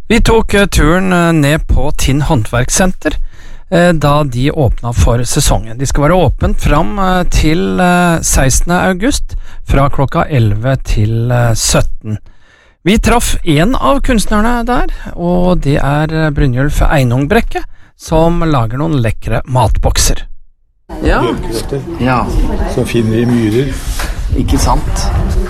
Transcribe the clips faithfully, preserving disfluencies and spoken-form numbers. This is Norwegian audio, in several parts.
Vi tok uh, turen uh, ned på Tinn Håndverkssenter uh, da de åpnet for sesongen. De skal være åpent fram uh, til uh, sekstende august fra klokka elleve til uh, sytten. Vi traff en av kunstnerne der, og det er uh, Brynjulf Einungbrekke, som lager noen lekre matbokser. Ja. Ja. Så finner vi myrer. Ikke sant?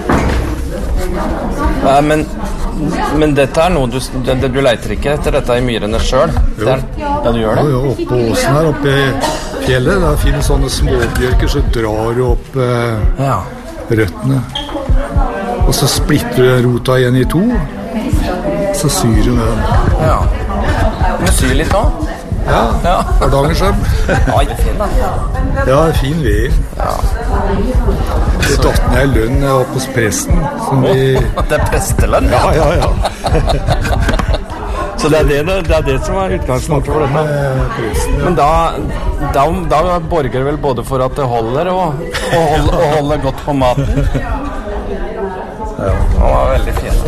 Nei, men, men dette er noe du, det, du leiter ikke etter dette i myrene selv? Jo. Der, ja, du gjør det? Jo, jo, oppe på åsen her, oppe i fjellet, der finnes sånne småbjørker, så drar du opp eh, Ja. røttene. Og så splitter du rota igjen i to, så syr du med den. Ja. Du må sy litt også? Ja, Ja. Hardangersøm. Oi, det er fin da. Ja, fin ved. Ja. Det datt ned i lønn jeg var på presten. Som vi... Det er prestelønn? Ja, ja, ja. Så det er det, det er det som er utgangspunktet for dette? Med presten, ja. Men da, da, da borger vel både for at det holder og, og, holder, og holder godt på maten? Ja. Det var veldig fint.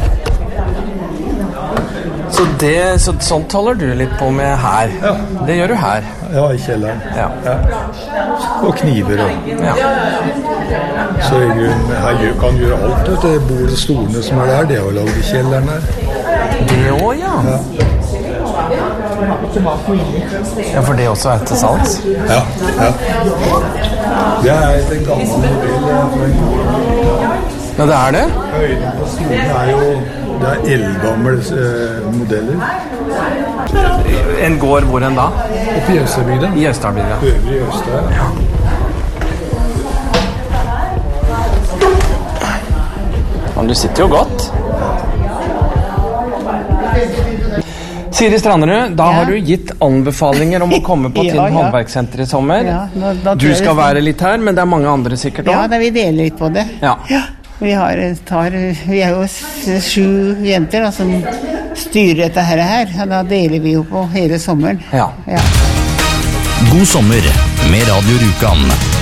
Så, det, så sånt holder du litt på med her? Ja. Det gjør du her? Ja, i kjelleren. Ja. Ja. Og kniver og... Ja. Så i grunnen, her gjør- kan gjøre alt, vet du. Bordet og stolene som er der, det er jo laget i kjelleren her. Det også, ja. Ja. Ja, for det også er til salgs? Ja, ja. Det er en gammel modell. Ja, det er det? Høyden på stolene er jo... Det er eldgamle eh, modeller. En gård hvor en da? Oppe i Østerbygda. I Østarbygda. Øvrig i Øster. Ja. Men du sitter jo godt. Siri Stranderud, da Ja. har du gitt anbefalinger om å komme på Ja, Tinn ja. Håndverkssenter i sommer. Ja, da- da tror Du jeg skal det- være litt her, men det er mange andre sikkert Ja, også. da vi deler litt på det. Ja. Vi, har, tar, vi er jo s- sju jenter da, som styrer dette her, her. Og da deler vi jo på hele sommeren. Ja. Ja. God sommer med Radio Rjukan.